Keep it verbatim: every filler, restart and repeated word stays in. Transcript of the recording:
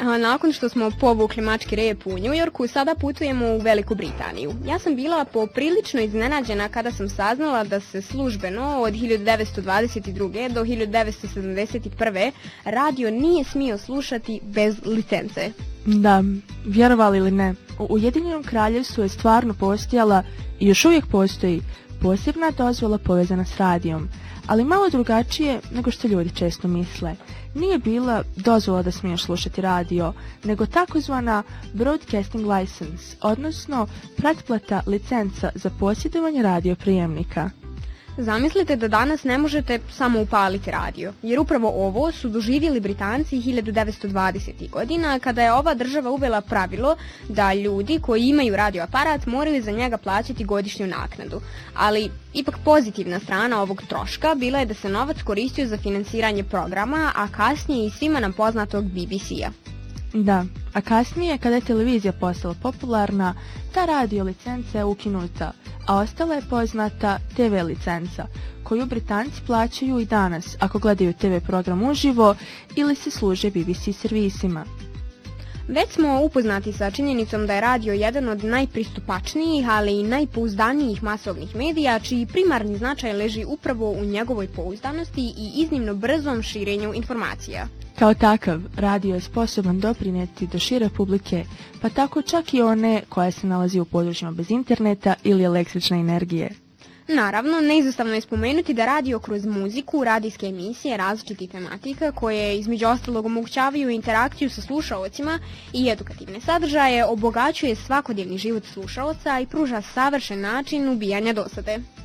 A nakon što smo povukli mački rep u New Yorku, sada putujemo u Veliku Britaniju. Ja sam bila poprilično iznenađena kada sam saznala da se službeno od hiljadu devetsto dvadeset druge. do hiljadu devetsto sedamdeset prve. radio nije smio slušati bez licence. Da, vjerovali ili ne, u Ujedinjenom Kraljevstvu je stvarno postojala i još uvijek postoji posebna dozvola povezana s radijom, ali malo drugačije nego što ljudi često misle. Nije bila dozvola da smiješ slušati radio, nego takozvana broadcasting license, odnosno pretplata licenca za posjedovanje radioprijemnika. Zamislite da danas ne možete samo upaliti radio, jer upravo ovo su doživjeli Britanci hiljadu devetsto dvadesetih godina, kada je ova država uvela pravilo da ljudi koji imaju radioaparat moraju za njega plaćati godišnju naknadu. Ali ipak pozitivna strana ovog troška bila je da se novac koristio za financiranje programa, a kasnije i svima nam poznatog B B C-a. Da, a kasnije kada je televizija postala popularna, ta radio licenca je ukinuta, a ostala je poznata T V licenca, koju Britanci plaćaju i danas ako gledaju T V program uživo ili se služe B B C servisima. Već smo upoznati sa činjenicom da je radio jedan od najpristupačnijih, ali i najpouzdanijih masovnih medija, čiji primarni značaj leži upravo u njegovoj pouzdanosti i iznimno brzom širenju informacija. Kao takav, radio je sposoban doprinijeti do šire publike, pa tako čak i one koja se nalazi u područjima bez interneta ili električne energije. Naravno, neizostavno je spomenuti da radio kroz muziku, radijske emisije različitih tematika koje između ostalog omogućavaju interakciju sa slušaocima i edukativne sadržaje, obogaćuje svakodnevni život slušaoca i pruža savršen način ubijanja dosade.